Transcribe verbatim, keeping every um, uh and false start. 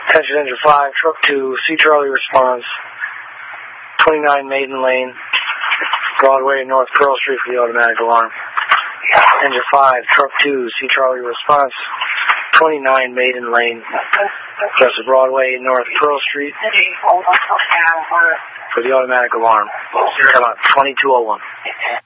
Attention Engine five, Truck two, C Charlie response. twenty-nine Maiden Lane, Broadway, North Pearl Street for the automatic alarm. Engine five, Truck two, C Charlie response. twenty-nine Maiden Lane, just Broadway, North Pearl Street for the automatic alarm. Come on, twenty-two oh one.